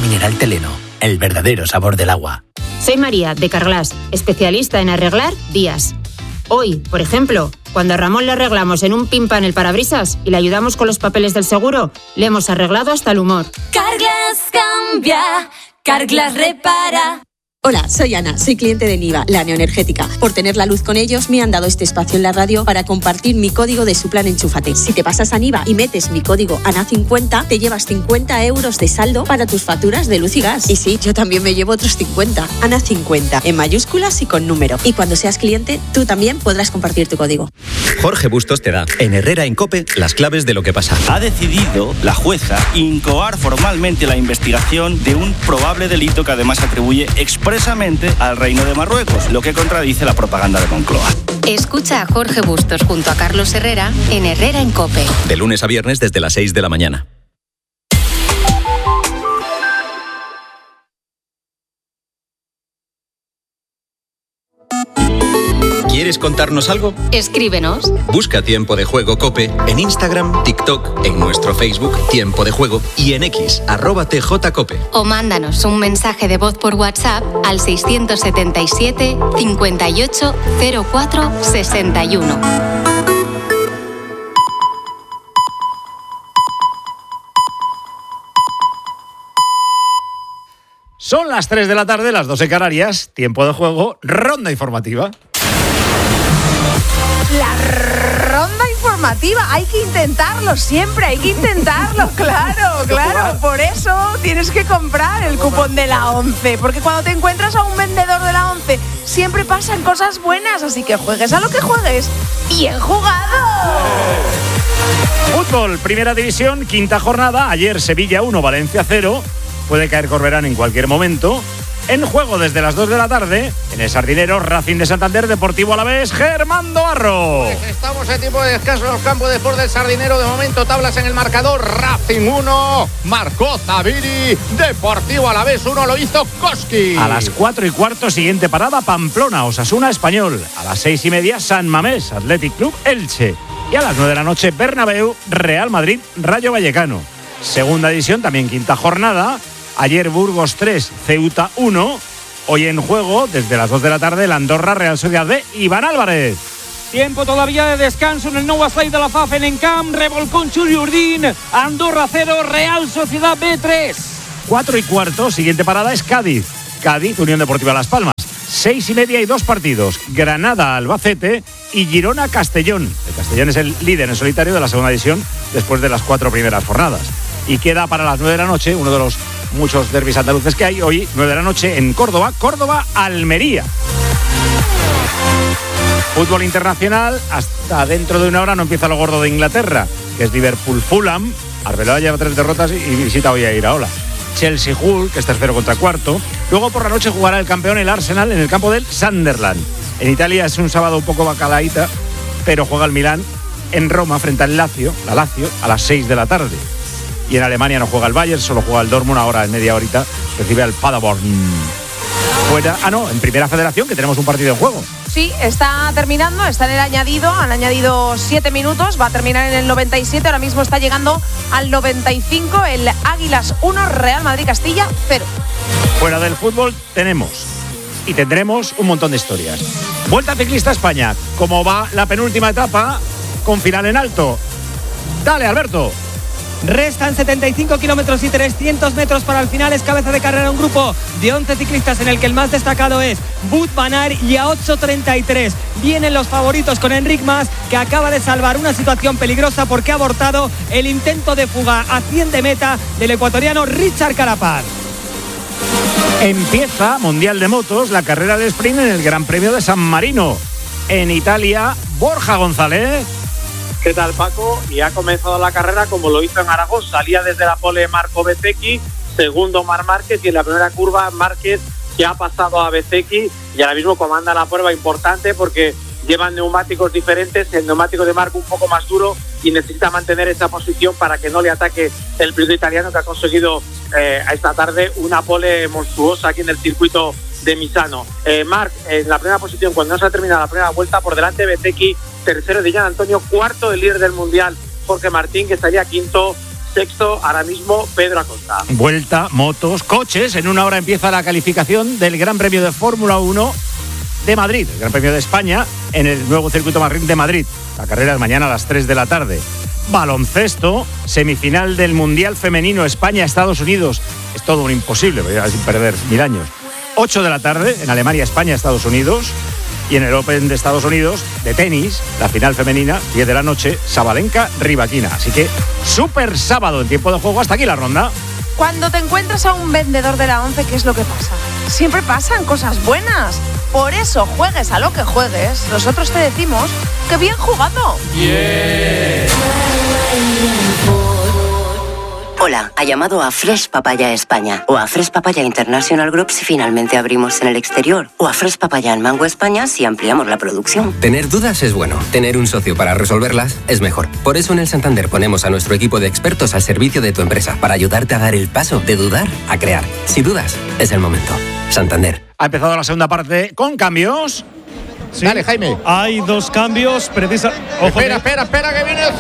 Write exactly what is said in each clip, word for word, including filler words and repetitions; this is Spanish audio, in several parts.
mineral Teleno, el verdadero sabor del agua. Soy María, de Carglass, especialista en arreglar vías. Hoy, por ejemplo, cuando a Ramón le arreglamos en un pimpa en el parabrisas y le ayudamos con los papeles del seguro, le hemos arreglado hasta el humor. Carglass cambia, Carglass repara. Hola, soy Ana, soy cliente de Niva, la neoenergética. Por tener la luz con ellos me han dado este espacio en la radio para compartir mi código de su plan Enchúfate. Si te pasas a Niva y metes mi código A N A cincuenta, te llevas cincuenta euros de saldo para tus facturas de luz y gas. Y sí, yo también me llevo otros cincuenta. A N A cincuenta, en mayúsculas y con número. Y cuando seas cliente, tú también podrás compartir tu código. Jorge Bustos te da, en Herrera en COPE, las claves de lo que pasa. Ha decidido la jueza incoar formalmente la investigación de un probable delito que además atribuye expresamente al Reino de Marruecos, lo que contradice la propaganda de Moncloa. Escucha a Jorge Bustos junto a Carlos Herrera en Herrera en COPE. De lunes a viernes desde las seis de la mañana. ¿Quieres contarnos algo? Escríbenos. Busca Tiempo de Juego COPE en Instagram, TikTok, en nuestro Facebook Tiempo de Juego y en X, arroba T J Cope. O mándanos un mensaje de voz por WhatsApp al seiscientos setenta y siete, cincuenta y ocho, cero cuatro, sesenta y uno. Son las tres de la tarde, las dos en Canarias. Tiempo de Juego, ronda informativa. La ronda informativa, hay que intentarlo siempre, hay que intentarlo, claro, claro. Por eso tienes que comprar el cupón de la ONCE, porque cuando te encuentras a un vendedor de la ONCE siempre pasan cosas buenas, así que juegues a lo que juegues. ¡Bien jugado! Fútbol, primera división, quinta jornada. Ayer Sevilla uno, Valencia cero. Puede caer Corberán en cualquier momento. En juego desde las dos de la tarde, en el Sardinero, Racing de Santander, Deportivo Alavés, Germán Doarro. Pues estamos en tiempo de descanso en los campos de Sport del Sardinero. De momento tablas en el marcador. Racing uno, marcó Zaviri. Deportivo Alavés uno, lo hizo Koski. A las cuatro y cuarto, siguiente parada, Pamplona, Osasuna, Español. A las seis y media, San Mamés, Athletic Club, Elche. Y a las nueve de la noche, Bernabéu, Real Madrid, Rayo Vallecano. Segunda división, también quinta jornada. Ayer Burgos tres, Ceuta uno. Hoy en juego, desde las dos de la tarde, el Andorra, Real Sociedad de Iván Álvarez. Tiempo todavía de descanso en el Nou Espai de la F A F en Encamp. Revolcón Xuri Urdín. Andorra cero, Real Sociedad B tres. Cuatro y cuarto, siguiente parada es Cádiz. Cádiz, Unión Deportiva Las Palmas. Seis y media y dos partidos. Granada, Albacete y Girona, Castellón. El Castellón es el líder en solitario de la segunda división después de las cuatro primeras jornadas. Y queda para las nueve de la noche uno de los muchos derbis andaluces que hay hoy, nueve de la noche en Córdoba, Córdoba, Almería. Fútbol internacional, hasta dentro de una hora no empieza lo gordo de Inglaterra, que es Liverpool-Fulham. Arbeloa lleva tres derrotas y visita hoy a Iraola. Chelsea-Hull, que es tercero contra cuarto. Luego por la noche jugará el campeón, el Arsenal, en el campo del Sunderland. En Italia es un sábado un poco bacalaíta, pero juega el Milán en Roma frente al Lazio, la Lazio, a las seis de la tarde. Y en Alemania no juega el Bayern, solo juega el Dortmund. Ahora en media horita recibe al Paderborn. Fuera, ah no, en Primera Federación, que tenemos un partido en juego. Sí, está terminando, está en el añadido, han añadido siete minutos, va a terminar en el noventa y siete, ahora mismo está llegando al noventa y cinco, el Águilas uno, Real Madrid Castilla cero. Fuera del fútbol tenemos y tendremos un montón de historias. Vuelta Ciclista a España, como va la penúltima etapa con final en alto. Dale, Alberto. Restan setenta y cinco kilómetros y trescientos metros para el final. Es cabeza de carrera un grupo de once ciclistas en el que el más destacado es Wout van Aert, y a ocho treinta y tres vienen los favoritos con Enric Mas, que acaba de salvar una situación peligrosa porque ha abortado el intento de fuga a cien de meta del ecuatoriano Richard Carapaz. Empieza Mundial de Motos, la carrera de sprint en el Gran Premio de San Marino. En Italia, Borja González. ¿Qué tal, Paco? Y ha comenzado la carrera como lo hizo en Aragón. Salía desde la pole Marco Bezzecchi, segundo Marc Márquez, y en la primera curva Márquez, que ha pasado a Bezzecchi y ahora mismo comanda la prueba importante porque llevan neumáticos diferentes. El neumático de Marco un poco más duro y necesita mantener esa posición para que no le ataque el piloto italiano, que ha conseguido eh, esta tarde una pole monstruosa aquí en el circuito de Misano. Eh, Marc en la primera posición cuando no se ha terminado la primera vuelta, por delante de Bezzecchi, tercero de Gian Antonio, cuarto el líder del mundial Jorge Martín, que estaría quinto, Sexto, ahora mismo, Pedro Acosta. Vuelta, motos, coches. En una hora empieza la calificación del Gran Premio de Fórmula uno de Madrid, el Gran Premio de España, en el nuevo circuito Martín de Madrid. La carrera es mañana a las tres de la tarde. Baloncesto, semifinal del Mundial Femenino España-Estados Unidos. Es todo un imposible, voy a sin perder mil años. ocho de la tarde, en Alemania, España, Estados Unidos. Y en el Open de Estados Unidos, de tenis, la final femenina, diez de la noche, Sabalenka-Rivaquina. Así que, súper sábado en tiempo de juego. Hasta aquí la ronda. Cuando te encuentras a un vendedor de la once, ¿qué es lo que pasa? Siempre pasan cosas buenas. Por eso, juegues a lo que juegues, nosotros te decimos que bien jugado. Yeah. Hola, ha llamado a Fresh Papaya España o a Fresh Papaya International Group si finalmente abrimos en el exterior o a Fresh Papaya en Mango España si ampliamos la producción. Tener dudas es bueno, tener un socio para resolverlas es mejor. Por eso en el Santander ponemos a nuestro equipo de expertos al servicio de tu empresa para ayudarte a dar el paso de dudar a crear. Si dudas, es el momento. Santander. Ha empezado la segunda parte con cambios. Sí. Dale, Jaime. Hay dos cambios, precisa. Ojo espera, de... espera, espera, que viene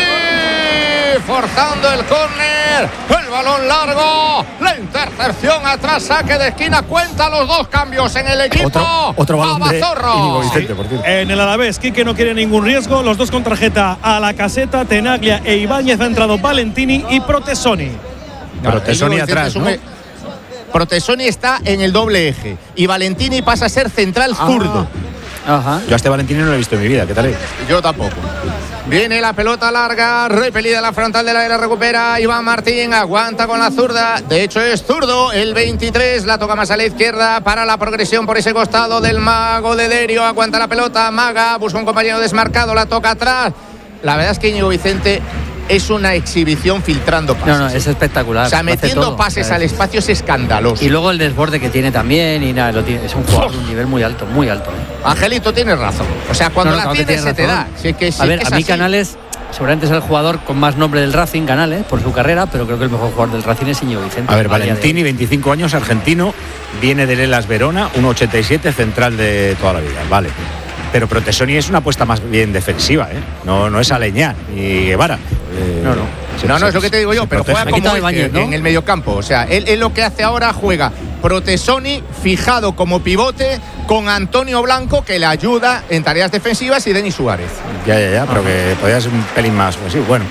Zabiri, forzando el córner, el balón largo, la intercepción atrás, saque de esquina, cuenta los dos cambios en el equipo. Otro, otro balón de Íñigo Vicente, por cierto. En el Alavés, Quique no quiere ningún riesgo, los dos con tarjeta a la caseta, Tenaglia e Ibáñez, ha entrado Valentini y Protesoni. No, Protesoni atrás, ¿no? Protesoni está en el doble eje y Valentini pasa a ser central zurdo. Ajá. Yo a este Valentini no lo he visto en mi vida, ¿qué tal es? Yo tampoco. Viene la pelota larga, repelida la frontal del área, recupera Iván Martín, aguanta con la zurda, de hecho es zurdo, el veintitrés, la toca más a la izquierda para la progresión por ese costado del mago de Derio, aguanta la pelota, Maga, busca un compañero desmarcado, la toca atrás. La verdad es que Íñigo Vicente es una exhibición filtrando pases. No, no, es espectacular. O sea, metiendo pases o sea, al espacio es escandaloso. Y luego el desborde que tiene también, y nada, lo tiene, es un jugador de un nivel muy alto, muy alto. ¿eh? Angelito, tienes razón. O sea, cuando no, no, la tienes se te da. Sí, que, sí, a ver, que a mí así. Canales, seguramente es el jugador con más nombre del Racing, Canales, por su carrera, pero creo que el mejor jugador del Racing es Íñigo Vicente. A ver, Valentini, veinticinco años, argentino, viene del Elas Verona, uno ochenta y siete, central de toda la vida. Vale. Pero Protesoni es una apuesta más bien defensiva, ¿eh? No, no es Aleñá ni Guevara. Eh, no, no. Se, no, no, es lo que te digo yo, pero juega como el, Bañez, ¿no? en el mediocampo. O sea, él, él lo que hace ahora juega Protesoni fijado como pivote con Antonio Blanco que le ayuda en tareas defensivas y Denis Suárez. Ya, ya, ya, pero que podría ser un pelín más ofensivo. Bueno.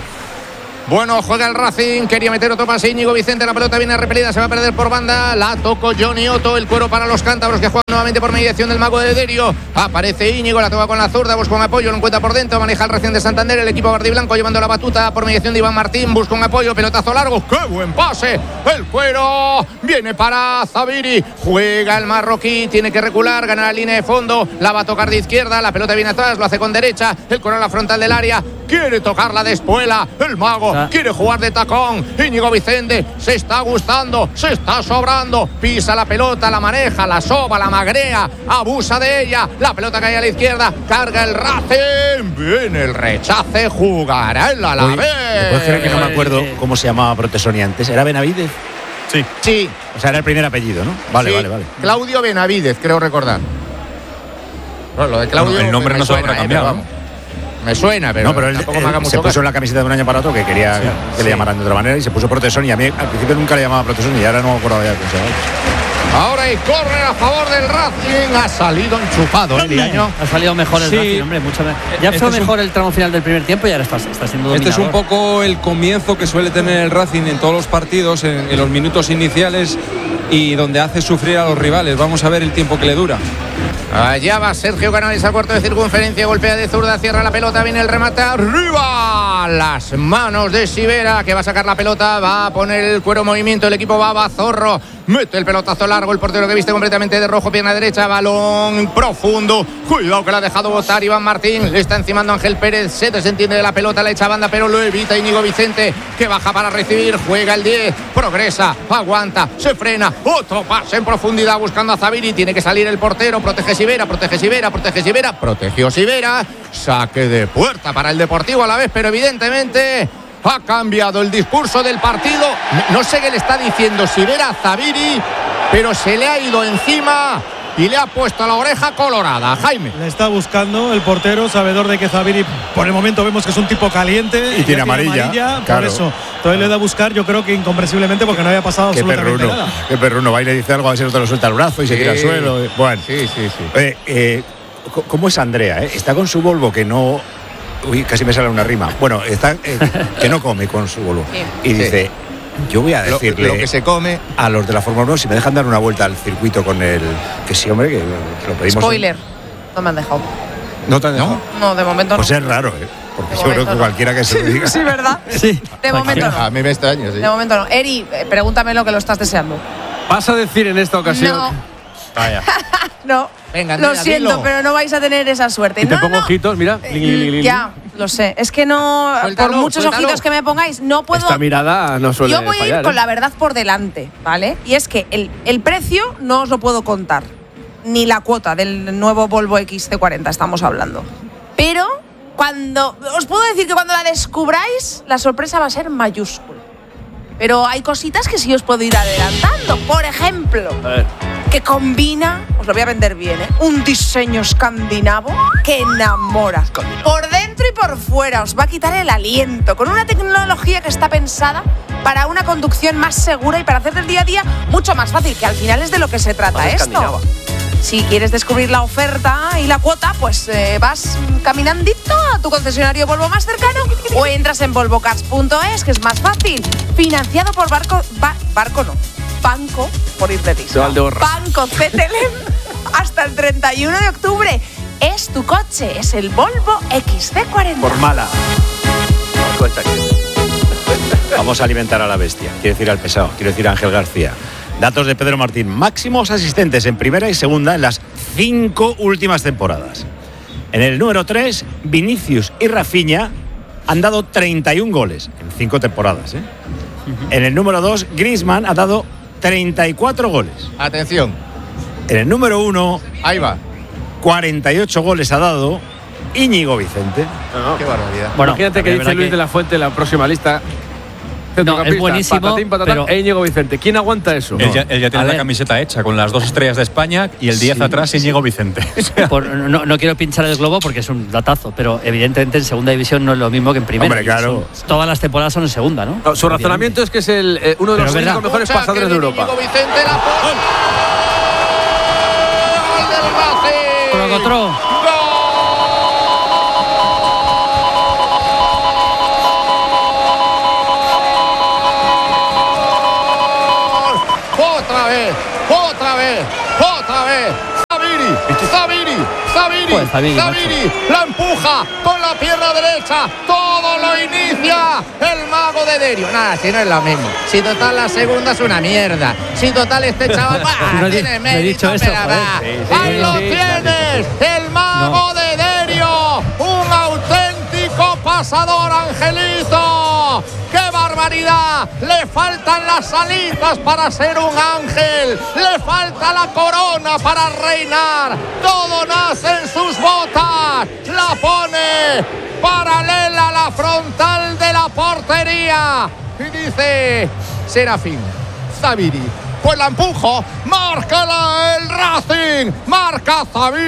Bueno, juega el Racing, quería meter otro pase Íñigo Vicente, la pelota viene repelida, se va a perder por banda, la tocó Johnny Otto, el cuero para los cántabros que juegan nuevamente por mediación del mago de Derio, aparece Íñigo, la toca con la zurda, busca un apoyo, lo encuentra por dentro, maneja el Racing de Santander, el equipo verde y blanco llevando la batuta por mediación de Iván Martín, busca un apoyo, pelotazo largo, ¡qué buen pase! El cuero viene para Zabiri, juega el marroquí, tiene que recular, gana la línea de fondo, la va a tocar de izquierda, la pelota viene atrás, lo hace con derecha, el cuero a la frontal del área, quiere tocarla de espuela, el mago ah. quiere jugar de tacón, Íñigo Vicente se está gustando, se está sobrando, pisa la pelota, la maneja, la soba, la magrea, abusa de ella, la pelota cae a la izquierda, carga el Racing, viene el rechace, jugará el Alavés. ¿Puedes creer que no me acuerdo cómo se llamaba Protesoni antes? ¿Era Benavídez? Sí. Sí. O sea, era el primer apellido, ¿no? Vale, sí. vale, vale. Claudio Benavídez, creo recordar. Bueno, lo de Claudio bueno, el nombre no se habrá cambiado, eh, ¿no? Me suena, pero, no, pero él, él se puso caso. en la camiseta de un año para otro que quería sí, que sí. le llamaran de otra manera y se puso Protesoni. A mí al principio nunca le llamaba Protesoni y ahora no me acuerdo ya. Ahora hay córner a favor del Racing. Ha salido enchufado el ¿eh, año. Ha salido mejor el sí. Racing, hombre, mucho mejor. Ya este fue mejor un... el tramo final del primer tiempo y ahora está, está siendo dominador. Este es un poco el comienzo que suele tener el Racing en todos los partidos, en, en los minutos iniciales y donde hace sufrir a los rivales. Vamos a ver el tiempo que le dura. Allá va Sergio Canales al cuarto de circunferencia, golpea de zurda, cierra la pelota, viene el remate arriba, las manos de Sivera que va a sacar la pelota, va a poner el cuero en movimiento, el equipo va a Bazorro, mete el pelotazo largo, el portero que viste completamente de rojo, pierna derecha, balón profundo, cuidado que la ha dejado botar Iván Martín, le está encimando Ángel Pérez, se desentiende de la pelota, le echa banda pero lo evita Íñigo Vicente que baja para recibir, juega el diez, progresa, aguanta, se frena, otro pase en profundidad buscando a Zabiri, tiene que salir el portero, protege Sivera, protege Sivera, protege Sivera, protegió Sivera, saque de puerta para el Deportivo Alavés, pero evidentemente ha cambiado el discurso del partido. No sé qué le está diciendo Sivera a Zabiri, pero se le ha ido encima y le ha puesto la oreja colorada. Jaime. Le está buscando el portero, sabedor de que Zaviri, por el momento vemos que es un tipo caliente. Y, y tiene amarilla. amarilla claro. Por eso. Entonces le da a buscar, yo creo que incomprensiblemente, porque no había pasado Qué absolutamente perruno, nada. Qué perruno. Va y le dice algo, a ver si no te lo suelta el brazo y sí. se tira al suelo. Bueno. Sí, sí, sí. Eh, eh, ¿Cómo es Andrea? Eh? Está con su Volvo que no... Uy, casi me sale una rima. Bueno, está eh, que no come con su Volvo. Sí. Y dice... Sí. Yo voy a decirle lo, lo que se come a los de la Fórmula uno si me dejan dar una vuelta al circuito con el que sí, hombre, que, que lo pedimos. Spoiler, no me han dejado. ¿No te han dejado? No, no de momento pues no. Pues es raro, ¿eh? Porque yo creo que no. cualquiera que se lo diga. Sí, ¿verdad? Sí. De momento no. A mí me extraña, sí. De momento no. Eri, pregúntame que lo estás deseando. ¿Vas a decir en esta ocasión? No. Vaya. No. Venga, lo mira, siento, dilo. pero no vais a tener esa suerte. Y te no, pongo no. ojitos, mira. Eh, ya, lo sé. Es que no, Suéltalo, por muchos suéltalo. ojitos que me pongáis, no puedo. Esta mirada no suele Yo voy fallar, a ir con ¿eh? la verdad por delante, ¿vale? Y es que el, el precio no os lo puedo contar. Ni la cuota del nuevo Volvo X C cuarenta estamos hablando. Pero cuando. Os puedo decir que cuando la descubráis, la sorpresa va a ser mayúscula. Pero hay cositas que sí os puedo ir adelantando. Por ejemplo, A ver. que combina, os lo voy a vender bien, ¿eh? Un diseño escandinavo que enamora. Por dentro y por fuera, os va a quitar el aliento. Con una tecnología que está pensada para una conducción más segura y para hacer del día a día mucho más fácil, que al final es de lo que se trata Más esto. escandinava. Si quieres descubrir la oferta y la cuota, pues eh, vas caminandito a tu concesionario Volvo más cercano o entras en volvo cars punto es, que es más fácil. Financiado por Barco... Ba, barco no. Banco, por ir de disco. Banco C T L M hasta el treinta y uno de octubre. Es tu coche, es el Volvo X C cuarenta. Por mala. Vamos a alimentar a la bestia. Quiero decir al pesado, quiero decir a Ángel García. Datos de Pedro Martín. Máximos asistentes en primera y segunda en las cinco últimas temporadas. En el número tres, Vinicius y Rafinha han dado treinta y un goles en cinco temporadas. ¿eh? En el número dos, Griezmann ha dado treinta y cuatro goles. Atención. En el número uno, ahí va. cuarenta y ocho goles ha dado Íñigo Vicente. No, no. Qué barbaridad. Bueno, imagínate que dice Luis que... de la Fuente en la próxima lista. No, es buenísimo, patatín, patatán, pero... e Íñigo Vicente. ¿Quién aguanta eso? Él ya, él ya tiene la camiseta hecha con las dos estrellas de España y el diez sí, atrás Íñigo sí. Vicente. Por, no, no quiero pinchar el globo porque es un datazo, pero evidentemente en segunda división no es lo mismo que en primera. Hombre, claro. Son, todas las temporadas son en segunda, ¿no? no su razonamiento es que es el, eh, uno de los cinco verdad. mejores Mucha pasadores de Europa. Íñigo Vicente, la ¡Gol del Racing! ¡Gol! Otra vez, otra vez, otra vez. Zaviri, Zaviri, Zaviri, pues, Zaviri, Zaviri, la empuja con la pierna derecha. Todo lo inicia el mago de Derio. Nada, si no es lo mismo. Si total la segunda es una mierda. Si total este chaval va, no tiene he mérito, dicho eso, pero va. sí, sí, Ahí sí, lo sí, tienes, el mago no. de Derio, un auténtico pasador, Angelito. ¡Qué barbaridad! Le faltan las alitas para ser un ángel. Le falta la corona para reinar. Todo nace en sus botas. La pone paralela a la frontal de la portería. Y dice Serafín, Zaviri. Pues la empujo. Marca el Racing. Marca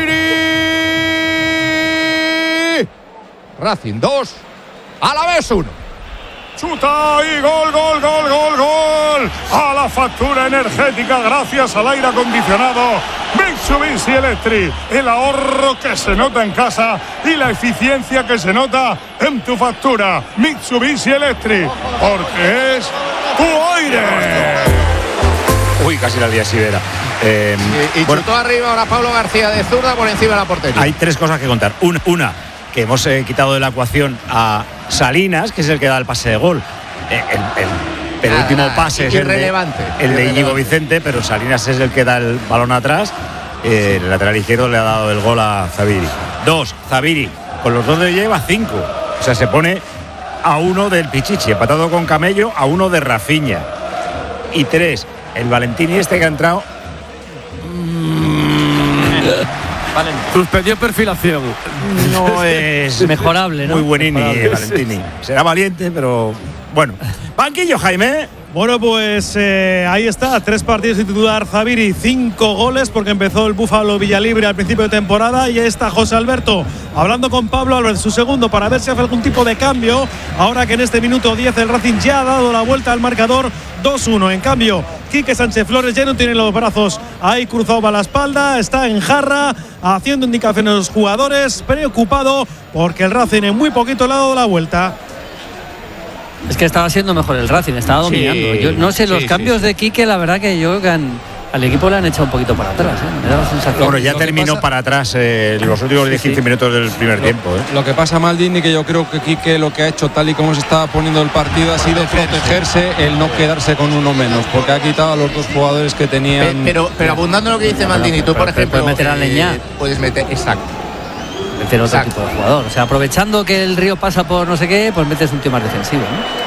Zaviri. Racing dos. A la vez uno. Chuta y gol, gol, gol, gol, gol. A la factura energética gracias al aire acondicionado Mitsubishi Electric. El ahorro que se nota en casa y la eficiencia que se nota en tu factura. Mitsubishi Electric, porque es tu aire. Uy, casi la día Sibera. Eh, y y bueno, chutó arriba ahora Pablo García de zurda por encima de la portería. Hay tres cosas que contar. Una, una que hemos eh, quitado de la ecuación a Salinas, que es el que da el pase de gol. Eh, el, el penúltimo nada, pase es el de, el de Íñigo Vicente, pero Salinas es el que da el balón atrás. Eh, el lateral izquierdo le ha dado el gol a Zaviri. Dos, Zaviri, con los dos de lleva cinco. O sea, se pone a uno del Pichichi, empatado con Camello, a uno de Rafinha. Y tres, el Valentini este que ha entrado. Suspendió perfilación. No es mejorable, ¿no? Muy buenini, mejorable. Valentini. Será valiente, pero bueno. Banquillo, Jaime. Bueno, pues eh, ahí está, tres partidos de titular Zaviri, cinco goles porque empezó el Búfalo Villalibre al principio de temporada y ahí está José Alberto hablando con Pablo Álvarez, su segundo, para ver si hace algún tipo de cambio, ahora que en este minuto diez el Racing ya ha dado la vuelta al marcador dos uno. En cambio, Quique Sánchez Flores ya no tiene los brazos ahí cruzados a la espalda, está en jarra, haciendo indicaciones a los jugadores, preocupado porque el Racing en muy poquito le ha dado la vuelta. Es que estaba siendo mejor el Racing, estaba dominando. Sí, yo no sé, los sí, cambios sí. de Quique, la verdad que yo han, al equipo le han echado un poquito para atrás. ¿eh? Me da la sensación. Bueno, ya Lo que terminó pasa- para atrás eh, los últimos diez quince minutos del primer Lo- tiempo. ¿eh? Lo que pasa, Maldini, que yo creo que Quique lo que ha hecho tal y como se estaba poniendo el partido ha sido protegerse, el no quedarse con uno menos, porque ha quitado a los dos jugadores que Pe- tenían. Pero, pero abundando en lo que dice Maldini, tú, por pero ejemplo. puedes meter a Leñá. eh, Puedes meter, exacto. Meter otro Exacto. tipo de jugador. O sea, aprovechando que el Río pasa por no sé qué, pues metes un tío más defensivo, ¿no?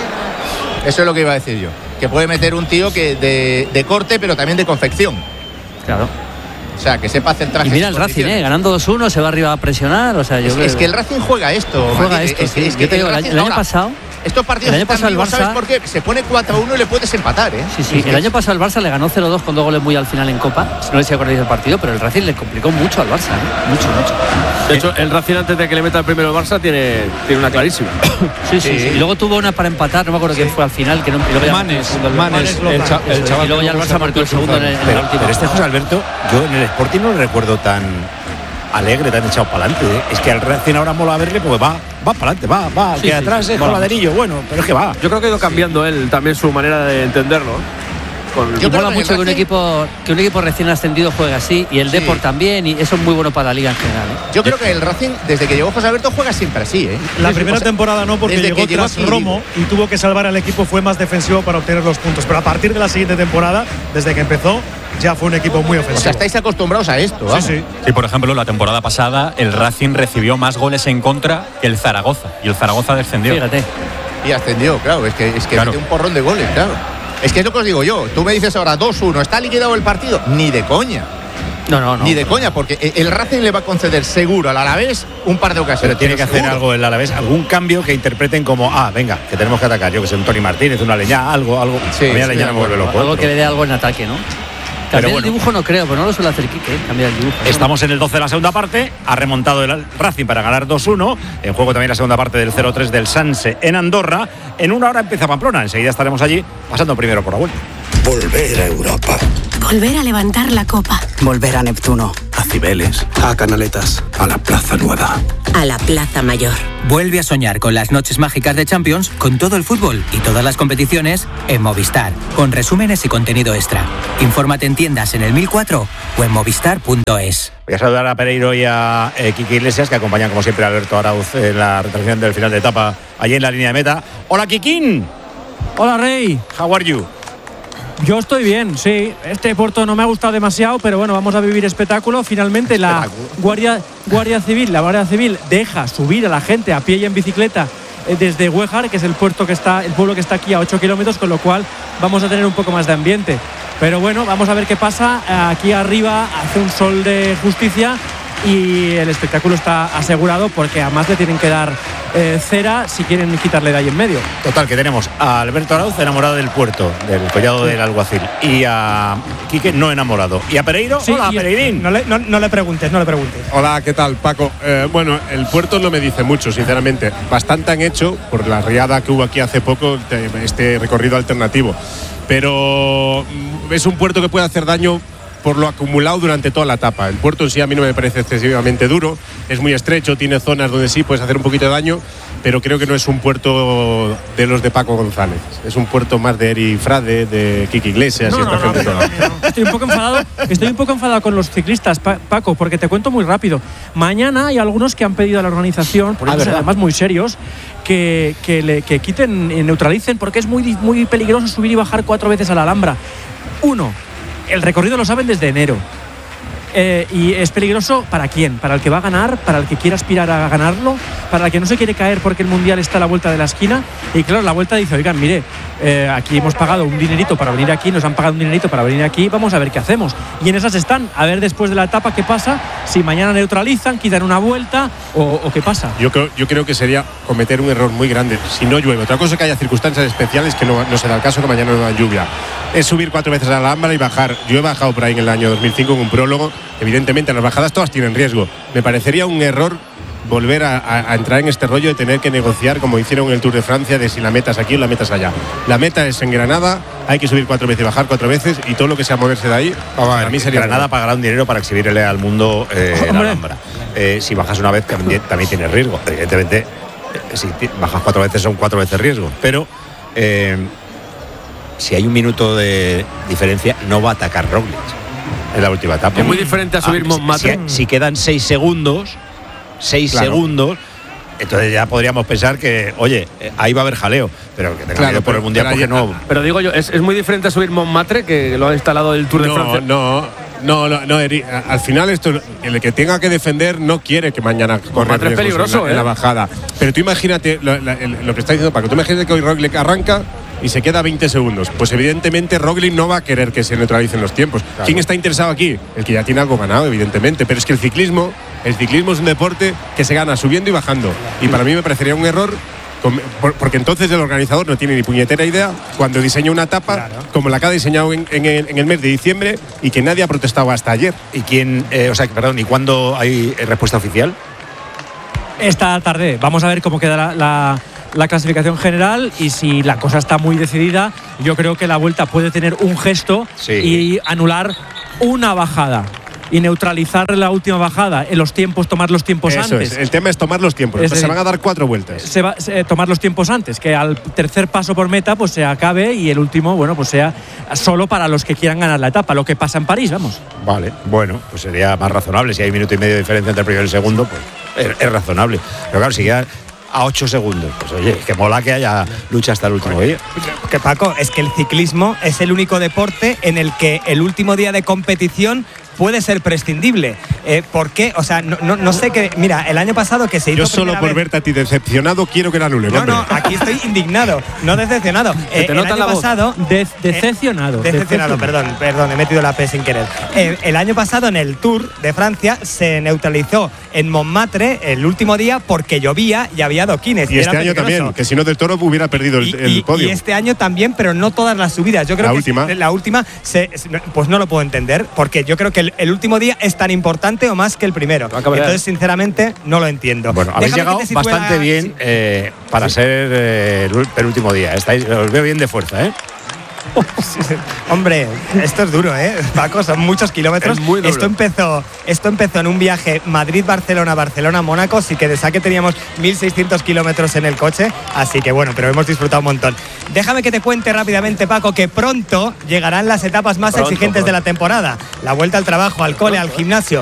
Eso es lo que iba a decir yo. Que puede meter un tío que de, de corte, pero también de confección. Claro. O sea, que sepa hacer Y trajes. mira el y Racing, condiciones. ¿eh? Ganando dos uno, se va arriba a presionar. O sea, yo Es, creo es que el Racing juega esto. juega Mati, esto. es, sí. es que Yo te digo, el, Racing año- el año ahora, pasado. estos partidos el año están pasado el vivos, ¿sabes Barça- por qué? Se pone cuatro a uno y le puedes empatar, ¿eh? Sí, sí. El año pasado el Barça le ganó cero dos con dos goles muy al final en Copa. No sé si acordáis del partido, pero el Racing le complicó mucho al Barça, ¿eh? Mucho, mucho. De hecho, el Racing antes de que le meta el primero el Barça tiene, tiene una clarísima. Sí, sí, sí. Y luego tuvo una para empatar, no me acuerdo quién fue al final. Que no, y luego ya marcó el Manes, segundo, el- Manes, el, cha- el Eso es, chaval y luego que ya el luego se Barça ha marcó el segundo en, el- en la Pero, última. pero este José Alberto, yo en el Sporting no lo recuerdo tan alegre, tan echado para adelante. ¿eh? Es que al Racing ahora mola verle porque va, va para adelante, va, va, Sí, que sí, atrás sí, es mola coladerillo, bueno, pero es que va. Yo creo que ha ido cambiando él también su manera de entenderlo. Con, Y Yo creo mola que mucho el que un Racing- equipo que un equipo recién ascendido juegue así y el Sí. Depor también, y eso es muy bueno para la liga en general. ¿eh? Yo creo que el Racing, desde que llegó José Alberto, juega siempre así, ¿eh? La Sí, primera o sea, temporada no, porque desde llegó que llegó tras aquí, Romo y tuvo que salvar al equipo, fue más defensivo para obtener los puntos. Pero a partir de la siguiente temporada, desde que empezó, ya fue un equipo muy O ofensivo. sea, estáis acostumbrados a esto, Sí, vamos. sí. Sí, por ejemplo, la temporada pasada el Racing recibió más goles en contra que el Zaragoza y el Zaragoza descendió. Fíjate. Y ascendió, claro. Es que, es que Claro. mete un porrón de goles, claro. Es que es lo que os digo yo. Tú me dices ahora dos uno, ¿está liquidado el partido? Ni de coña. No, no, no. Ni de coña, porque el Racing le va a conceder seguro al Alavés un par de ocasiones. Pero tiene que hacer seguro. algo el Alavés, algún cambio que interpreten como, ah, venga, que tenemos que atacar. Yo que sé, un Tony Martínez, una Leñá, algo, algo. Sí, a mí la sí, Leñá de me vuelve loco. Algo que pero- le dé algo en ataque, ¿no? Cambiar bueno. el dibujo no creo, pero no lo suele hacer Quique, ¿eh? Cambiar el dibujo. Estamos en el doce de la segunda parte, ha remontado el Racing para ganar dos uno, en juego también la segunda parte del cero tres del Sanse en Andorra, en una hora empieza Pamplona, enseguida estaremos allí pasando primero por la vuelta. Volver a Europa. Volver a levantar la copa. Volver a Neptuno. A Cibeles. A Canaletas. A la Plaza Nueva. A la Plaza Mayor. Vuelve a soñar con las noches mágicas de Champions con todo el fútbol y todas las competiciones en Movistar, con resúmenes y contenido extra. Infórmate en tiendas en el mil cuatro o en movistar punto es. Voy a saludar a Pereiro y a eh, Quique Iglesias, que acompañan como siempre a Alberto Arauz en la retransmisión del final de etapa allí en la línea de meta. Hola, Kikín. Hola, Rey. How are you? Yo estoy bien, sí. Este puerto no me ha gustado demasiado, pero bueno, vamos a vivir espectáculo. Finalmente la Guardia, Guardia Civil, la Guardia Civil deja subir a la gente a pie y en bicicleta eh, desde Huejar, que es el puerto que está, el pueblo que está aquí a ocho kilómetros, con lo cual vamos a tener un poco más de ambiente. Pero bueno, vamos a ver qué pasa. Aquí arriba hace un sol de justicia y el espectáculo está asegurado, porque además le tienen que dar eh, cera si quieren quitarle de ahí en medio. Total, que tenemos a Alberto Arauz enamorado del puerto, del collado del Alguacil, y a Quique no enamorado. Y a Pereiro, Sí, hola, y- Pereirín. No le, no, no le preguntes, no le preguntes. Hola, ¿qué tal, Paco? Eh, bueno, el puerto no me dice mucho, sinceramente. Bastante han hecho por la riada que hubo aquí hace poco, este recorrido alternativo. Pero mm, es un puerto que puede hacer daño por lo acumulado durante toda la etapa. El puerto en sí a mí no me parece excesivamente duro, es muy estrecho, tiene zonas donde sí puedes hacer un poquito de daño, pero creo que no es un puerto de los de Paco González. Es un puerto más de Eri Frade, de Quique Iglesias No, y esta no, no, gente no, toda. Estoy un poco enfadado, estoy un poco enfadado con los ciclistas, Pa- Paco, porque te cuento muy rápido. Mañana hay algunos que han pedido a la organización, por Ah, eso ¿verdad? además muy serios, que, que, le, que quiten, eh, neutralicen, porque es muy, muy peligroso subir y bajar cuatro veces a la Alhambra. Uno, el recorrido lo saben desde enero. Eh, y es peligroso ¿para quién? ¿Para el que va a ganar? ¿Para el que quiere aspirar a ganarlo? ¿Para el que no se quiere caer porque el Mundial está a la vuelta de la esquina? Y claro, la vuelta dice, oigan, mire, eh, aquí hemos pagado un dinerito para venir aquí, nos han pagado un dinerito para venir aquí, vamos a ver qué hacemos. Y en esas están, a ver después de la etapa qué pasa, si mañana neutralizan, quitan una vuelta o, o qué pasa. Yo creo, yo creo que sería cometer un error muy grande si no llueve. Otra cosa es que haya circunstancias especiales que no, no se da el caso que mañana no da lluvia. Es subir cuatro veces a la Alhambra y bajar. Yo he bajado por ahí en el año dos mil cinco en un prólogo. Evidentemente las bajadas todas tienen riesgo. Me parecería un error volver a, a, a entrar en este rollo de tener que negociar como hicieron en el Tour de Francia de si la metas aquí o la metas allá. La meta es en Granada, hay que subir cuatro veces y bajar cuatro veces y todo lo que sea moverse de ahí, para mí sería Granada pagará un dinero para exhibirle al mundo eh, la Alhambra. Eh, si bajas una vez también, también tienes riesgo. Evidentemente, eh, si bajas cuatro veces son cuatro veces riesgo. Pero eh, si hay un minuto de diferencia, no va a atacar Roglic en la última etapa. Es muy diferente a subir ah, Montmartre. Si, si quedan seis segundos, seis claro. segundos, entonces ya podríamos pensar que, oye, ahí va a haber jaleo, pero que tenga claro, miedo por el Mundial porque no. Pero digo yo, es, es muy diferente a subir Montmartre, que lo ha instalado el Tour no, de Francia. No, no, no, no, Eri, al final esto, el que tenga que defender no quiere que mañana corra riesgos peligroso, en, la, ¿eh? en la bajada. Pero tú imagínate lo, la, lo que está diciendo Paco, tú imagínate que hoy Roglic arranca y se queda veinte segundos. Pues evidentemente Roglic no va a querer que se neutralicen los tiempos. Claro. ¿Quién está interesado aquí? El que ya tiene algo ganado, evidentemente. Pero es que el ciclismo, el ciclismo es un deporte que se gana subiendo y bajando. Y para mí me parecería un error, porque entonces el organizador no tiene ni puñetera idea cuando diseña una etapa claro. como la que ha diseñado en, en, el, en el mes de diciembre y que nadie ha protestado hasta ayer. ¿Y quién, eh, o sea, perdón, ¿y cuándo hay respuesta oficial? Esta tarde. Vamos a ver cómo queda la, la, la clasificación general y si la cosa está muy decidida, yo creo que la Vuelta puede tener un gesto sí. y anular una bajada. Y neutralizar la última bajada en los tiempos, tomar los tiempos Eso antes. Es. El tema es tomar los tiempos. Es decir, se van a dar cuatro vueltas. Se va, se, tomar los tiempos antes, que al tercer paso por meta pues se acabe y el último, bueno, pues sea solo para los que quieran ganar la etapa, lo que pasa en París, vamos. Vale, bueno, pues sería más razonable. Si hay minuto y medio de diferencia entre el primero y el segundo, pues es, es razonable. Pero claro, si ya a ocho segundos, pues oye, que mola que haya lucha hasta el último día. Que Paco, es que el ciclismo es el único deporte en el que el último día de competición puede ser prescindible. Eh, ¿Por qué? O sea, no, no, no sé qué. Mira, el año pasado que se hizo. Yo solo por vez, verte a ti decepcionado quiero que la anulen. No, no, aquí estoy indignado, no decepcionado. Eh, el año pasado. De, decepcionado. Eh, decepcionado, perdón, perdón, he metido la P sin querer. Eh, el año pasado en el Tour de Francia se neutralizó en Montmartre el último día porque llovía y había adoquines. Y, y este año también, que si no del Toro hubiera perdido el, y, el y, podio. Y este año también, pero no todas las subidas. Yo creo la que última. la última, se, pues no lo puedo entender, porque yo creo que el, el último día es tan importante o más que el primero. Entonces, sinceramente, no lo entiendo. Bueno, habéis Déjame llegado bastante bien sí. eh, para sí. ser eh, el penúltimo día. Estáis, os veo bien de fuerza, ¿eh? Hombre, esto es duro, ¿eh? Paco, son muchos kilómetros. Es muy duro. Esto empezó, esto empezó en un viaje Madrid-Barcelona, Barcelona-Mónaco, así que de saque teníamos mil seiscientos kilómetros en el coche, así que bueno, pero hemos disfrutado un montón. Déjame que te cuente rápidamente, Paco, que pronto llegarán las etapas más pronto, exigentes pronto. de la temporada. La vuelta al trabajo, al cole, pronto, al gimnasio.